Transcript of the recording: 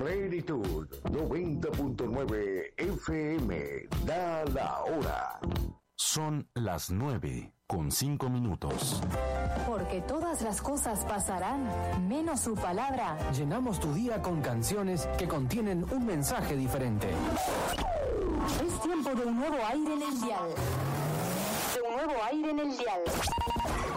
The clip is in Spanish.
Plenitud 90.9 FM. Da la hora. Son las 9:05. Porque todas las cosas pasarán, menos su palabra. Llenamos tu día con canciones que contienen un mensaje diferente. Es tiempo de un nuevo aire en el dial. De un nuevo aire en el dial.